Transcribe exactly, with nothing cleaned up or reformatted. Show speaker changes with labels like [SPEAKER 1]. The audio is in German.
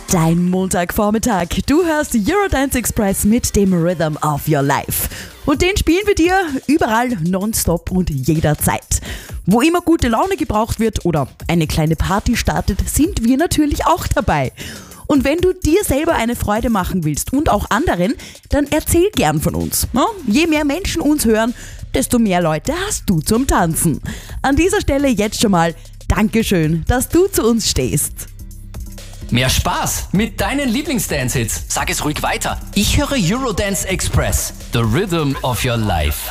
[SPEAKER 1] Dein Montagvormittag. Du hörst Eurodance Express mit dem Rhythm of Your Life. Und den spielen wir dir überall, nonstop und jederzeit. Wo immer gute Laune gebraucht wird oder eine kleine Party startet, sind wir natürlich auch dabei. Und wenn du dir selber eine Freude machen willst und auch anderen, dann erzähl gern von uns. Je mehr Menschen uns hören, desto mehr Leute hast du zum Tanzen. An dieser Stelle jetzt schon mal Dankeschön, dass du zu uns stehst.
[SPEAKER 2] Mehr Spaß mit deinen Lieblingsdance-Hits. Sag es ruhig weiter. Ich höre Eurodance Express, the rhythm of your life.